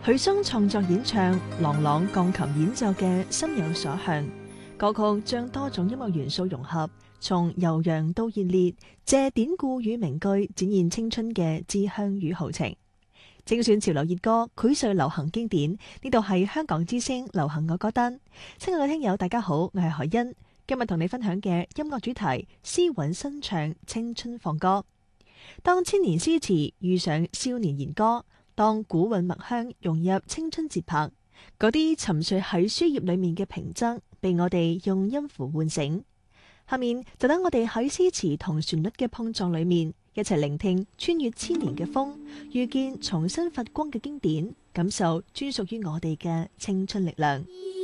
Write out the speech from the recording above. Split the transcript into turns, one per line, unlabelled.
許嵩創作演唱，郎朗鋼琴演奏嘅心有所向。歌曲將多種音樂元素融合，從悠揚到熱烈，借典故與名句展現青春嘅知鄉與豪情。精選潮流熱歌，膾萃流行經典。呢度係香港之聲流行我歌單。親愛嘅聽友，大家好，我係海欣。今日同你分享嘅音樂主題，詩韻新唱青春放歌。當千年詩詞遇上少年言歌，當古韻墨香融入青春節拍，嗰啲沉睡喺書頁裏面嘅平仄，被我哋用音符喚醒。下面就等我哋喺詩詞同旋律嘅碰撞裏面，一齊聆聽穿越千年嘅風，遇見重新發光嘅經典，感受專屬於我哋嘅青春力量。